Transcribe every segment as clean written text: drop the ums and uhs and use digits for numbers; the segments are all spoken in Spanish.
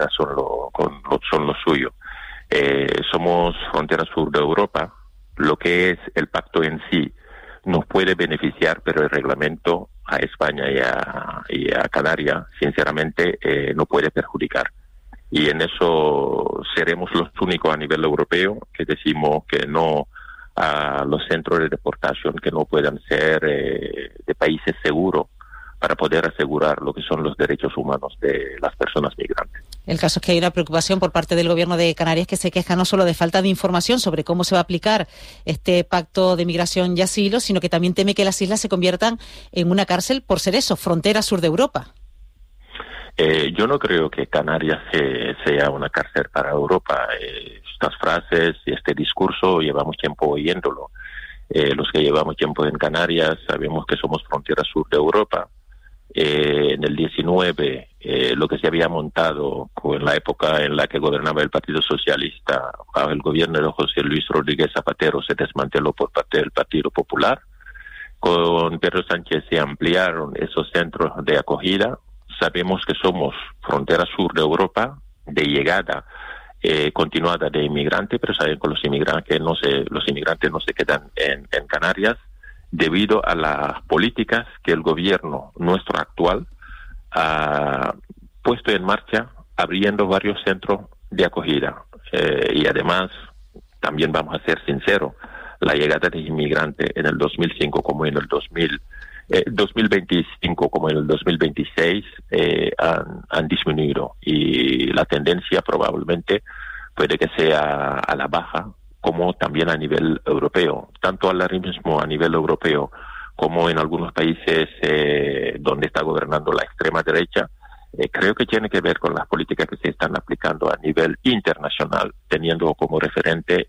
socialistas son lo suyo. Somos frontera sur de Europa. Lo que es el pacto en sí nos puede beneficiar, pero el reglamento a España y a Canarias, sinceramente, no puede perjudicar. Y en eso seremos los únicos a nivel europeo que decimos que no a los centros de deportación, que no puedan ser de países seguros para poder asegurar lo que son los derechos humanos de las personas migrantes. El caso es que hay una preocupación por parte del Gobierno de Canarias, que se queja no solo de falta de información sobre cómo se va a aplicar este pacto de migración y asilo, sino que también teme que las islas se conviertan en una cárcel por ser eso, frontera sur de Europa. Yo no creo que Canarias sea una cárcel para Europa. Estas frases y este discurso llevamos tiempo oyéndolo. Los que llevamos tiempo en Canarias sabemos que somos frontera sur de Europa. En el 19, lo que se había montado en la época en la que gobernaba el Partido Socialista, bajo el gobierno de José Luis Rodríguez Zapatero, se desmanteló por parte del Partido Popular. Con Pedro Sánchez se ampliaron esos centros de acogida. Sabemos que somos frontera sur de Europa, de llegada continuada de inmigrantes, pero saben que los inmigrantes no se quedan en Canarias, debido a las políticas que el gobierno nuestro actual ha puesto en marcha, abriendo varios centros de acogida. Y además, también vamos a ser sinceros, la llegada de inmigrantes en el 2005 como en el 2025 como en el 2026 han disminuido, y la tendencia probablemente puede que sea a la baja, como también a nivel europeo, tanto ahora mismo a nivel europeo como en algunos países donde está gobernando la extrema derecha. Creo que tiene que ver con las políticas que se están aplicando a nivel internacional, teniendo como referente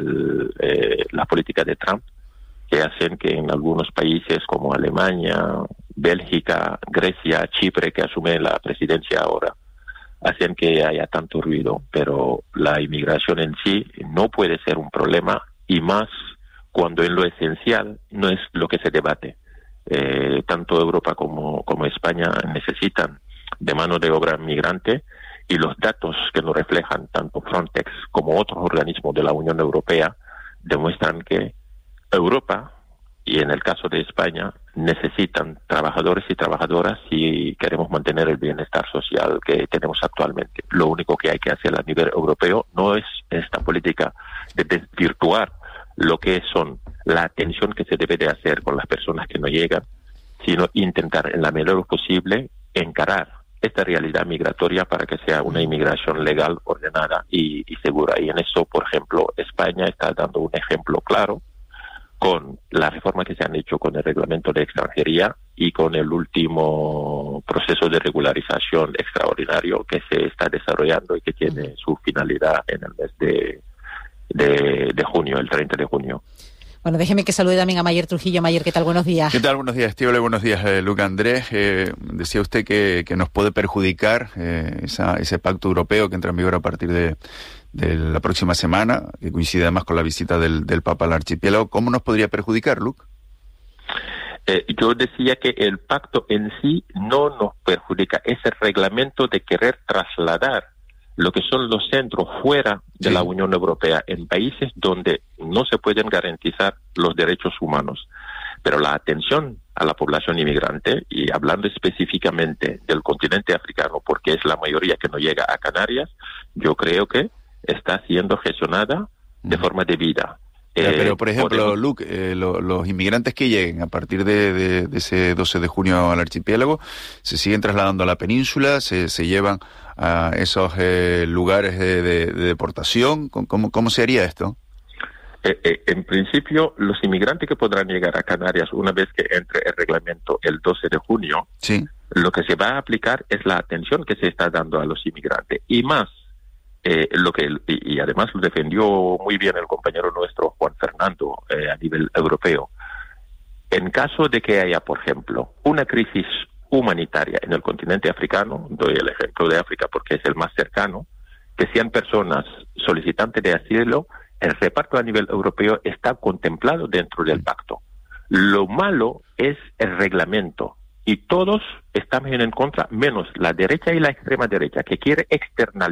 la política de Trump, que hacen que en algunos países como Alemania, Bélgica, Grecia, Chipre, que asume la presidencia ahora, hacen que haya tanto ruido. Pero la inmigración en sí no puede ser un problema, y más cuando en lo esencial no es lo que se debate. Tanto Europa como España necesitan de mano de obra migrante, y los datos que nos reflejan tanto Frontex como otros organismos de la Unión Europea demuestran que Europa, y en el caso de España, necesitan trabajadores y trabajadoras si queremos mantener el bienestar social que tenemos actualmente. Lo único que hay que hacer a nivel europeo no es esta política de desvirtuar lo que son la atención que se debe de hacer con las personas que no llegan, sino intentar en la medida posible encarar esta realidad migratoria para que sea una inmigración legal, ordenada y segura. Y en eso, por ejemplo, España está dando un ejemplo claro con la reforma que se han hecho con el reglamento de extranjería y con el último proceso de regularización extraordinario que se está desarrollando y que tiene su finalidad en el mes de junio, el 30 de junio. Bueno, déjeme que salude también a Mayer Trujillo. Mayer, ¿qué tal? Buenos días. ¿Qué tal? Buenos días, Estíbaliz. Buenos días, Luca Andrés. Decía usted que nos puede perjudicar ese pacto europeo que entra en vigor a partir de la próxima semana, que coincide además con la visita del Papa al archipiélago. ¿Cómo nos podría perjudicar, Luc? Yo decía que el pacto en sí no nos perjudica. Es el reglamento de querer trasladar lo que son los centros fuera de la Unión Europea, en países donde no se pueden garantizar los derechos humanos. Pero la atención a la población inmigrante, y hablando específicamente del continente africano, porque es la mayoría que no llega a Canarias, yo creo que está siendo gestionada de forma debida. Pero, por ejemplo, Luc, los inmigrantes que lleguen a partir de ese 12 de junio al archipiélago, se siguen trasladando a la península, se llevan a esos lugares de deportación. ¿Cómo se haría esto? En principio, los inmigrantes que podrán llegar a Canarias una vez que entre el reglamento el 12 de junio, sí, lo que se va a aplicar es la atención que se está dando a los inmigrantes. Y más, y además lo defendió muy bien el compañero nuestro Juan Fernando a nivel europeo. En caso de que haya, por ejemplo, una crisis humanitaria en el continente africano, doy el ejemplo de África porque es el más cercano, que sean personas solicitantes de asilo, el reparto a nivel europeo está contemplado dentro del pacto. Lo malo es el reglamento y todos estamos en contra, menos la derecha y la extrema derecha, que quiere externalizar